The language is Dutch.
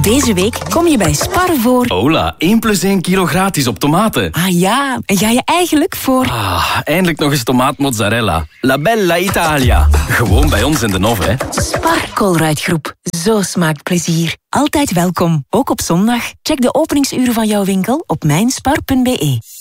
Deze week kom je bij Spar voor... Hola, 1 + 1 kilo gratis op tomaten. Ah ja, en ga je eigenlijk voor... Eindelijk nog eens tomaatmozzarella. La Bella Italia. Gewoon bij ons in de Nov, hè. Spar Colruyt-groep. Zo smaakt plezier. Altijd welkom, ook op zondag. Check de openingsuren van jouw winkel op mijnspar.be.